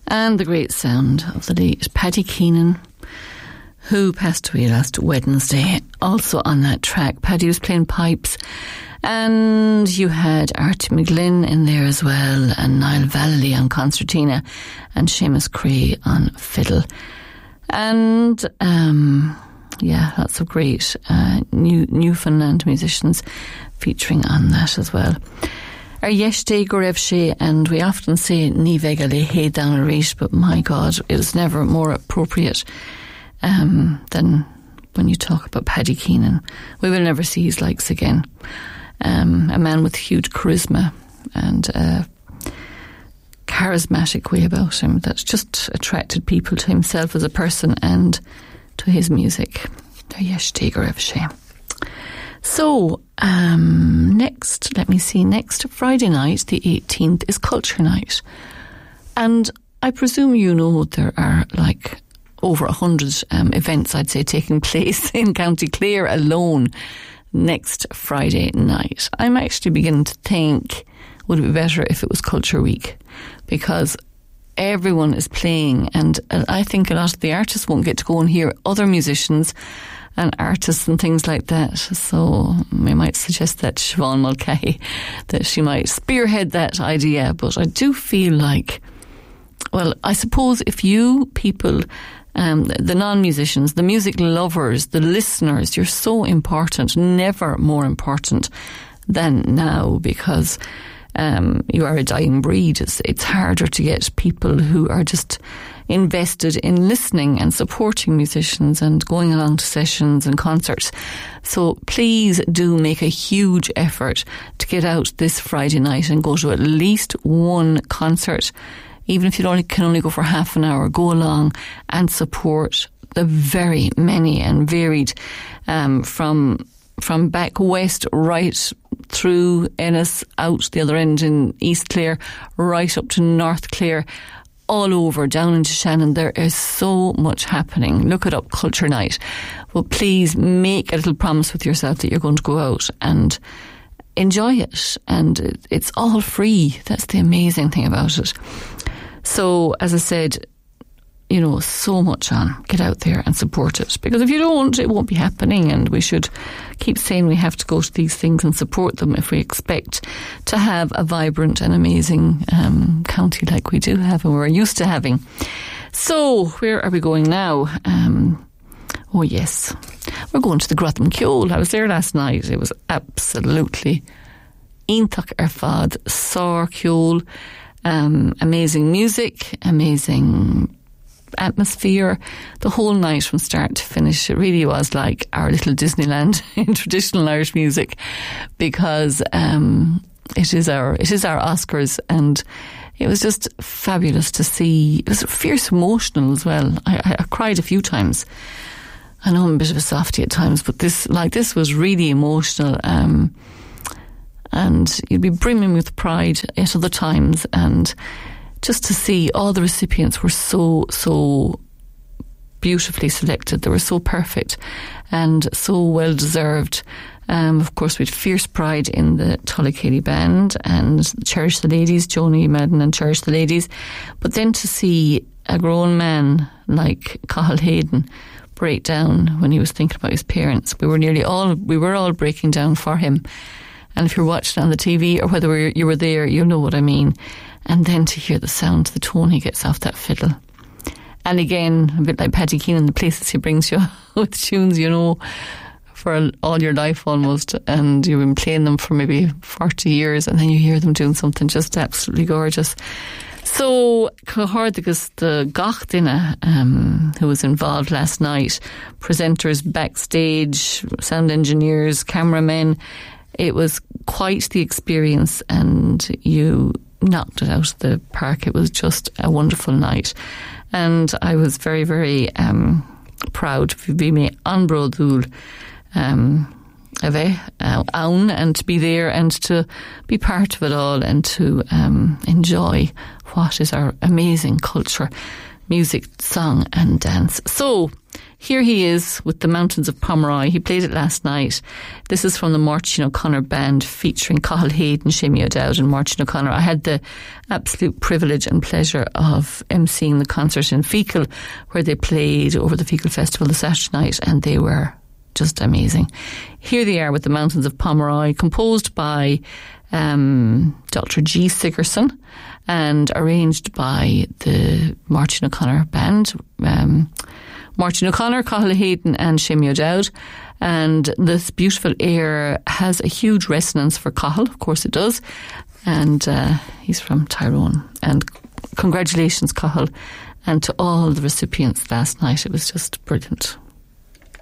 And the great sound of the late Paddy Keenan, who passed away last Wednesday. Also on that track, Paddy was playing pipes, and you had Artie McGlynn in there as well, and Niall Vallely on concertina, and Seamus Cray on fiddle. And lots of great Newfoundland musicians featuring on that as well. Ar yesterday go raibh sé, and we often say ní bheidh le hé down a reach, but my God, it was never more appropriate than when you talk about Paddy Keenan. We will never see his likes again. A man with huge charisma and a charismatic way about him that's just attracted people to himself as a person and to his music. Ar yesterday go raibh sé. So, next Friday night, the 18th, is Culture Night. And I presume you know there are like over 100 events, I'd say, taking place in County Clare alone next Friday night. I'm actually beginning to think, would it be better if it was Culture Week? Because everyone is playing, and I think a lot of the artists won't get to go and hear other musicians and artists and things like that. So we might suggest that Siobhan Mulcahy, that she might spearhead that idea. But I do feel like, well, I suppose if you people, the non-musicians, the music lovers, the listeners, you're so important, never more important than now, because you are a dying breed. It's harder to get people who are just invested in listening and supporting musicians and going along to sessions and concerts. So please do make a huge effort to get out this Friday night and go to at least one concert. Even if you can only go for half an hour, go along and support the very many and varied, from back west right through Ennis, out the other end in East Clare, right up to North Clare, all over, down into Shannon. There is so much happening. Look it up, Culture Night. Well, please make a little promise with yourself that you're going to go out and enjoy it. And it's all free. That's the amazing thing about it. So, as I said, you know, so much on. Get out there and support it. Because if you don't, it won't be happening. And we should keep saying we have to go to these things and support them if we expect to have a vibrant and amazing county like we do have and we're used to having. So, where are we going now? Oh yes, we're going to the Grotham Ceol. I was there last night. It was absolutely iontach ar fad, sár ceol, amazing music, amazing atmosphere, the whole night from start to finish. It really was like our little Disneyland in traditional Irish music, because it is our Oscars, and it was just fabulous to see. It was fierce emotional as well. I cried a few times. I know I'm a bit of a softie at times, but this was really emotional, and you'd be brimming with pride at other times. And just to see all the recipients were so beautifully selected. They were so perfect and so well deserved. Of course, we had fierce pride in the Tullacady band and Cherish the Ladies, Joni Madden and Cherish the Ladies. But then to see a grown man like Cathal Hayden break down when he was thinking about his parents, we were all breaking down for him. And if you're watching on the TV, or whether you were there, you'll know what I mean. And then to hear the sound, the tone he gets off that fiddle. And again, a bit like Paddy Keenan, the places he brings you with tunes, you know, for all your life almost. And you've been playing them for maybe 40 years, and then you hear them doing something just absolutely gorgeous. So, Cahordagus, the Gach Duine, who was involved last night, presenters backstage, sound engineers, cameramen, it was quite the experience, and you knocked it out of the park. It was just a wonderful night, and I was very, very proud to be me an Brodúil and to be there and to be part of it all, and to enjoy what is our amazing culture music, song and dance. So here he is with The Mountains of Pomeroy. He played it last night. This is from the Martin O'Connor Band featuring Cathal Hayden, Shimmy O'Dowd and Martin O'Connor. I had the absolute privilege and pleasure of emceeing the concert in Feakle, where they played over the Feakle Festival the Saturday night, and they were just amazing. Here they are with The Mountains of Pomeroy, composed by Dr. G. Sigerson and arranged by the Martin O'Connor Band. Martin O'Connor, Cathal Hayden and Shimmy O'Dowd. And this beautiful air has a huge resonance for Cathal, of course it does. And he's from Tyrone. And congratulations, Cathal, and to all the recipients last night. It was just brilliant.